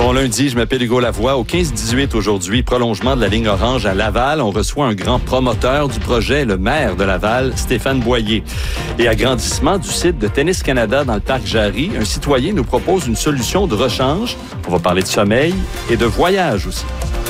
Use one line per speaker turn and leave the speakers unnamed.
Bon lundi, je m'appelle Hugo Lavoie. Au 15-18 aujourd'hui, prolongement de la ligne orange à Laval. On reçoit un grand promoteur du projet, le maire de Laval, Stéphane Boyer. Et agrandissement du site de Tennis Canada dans le parc Jarry, un citoyen nous propose une solution de rechange. On va parler de sommeil et de voyage aussi.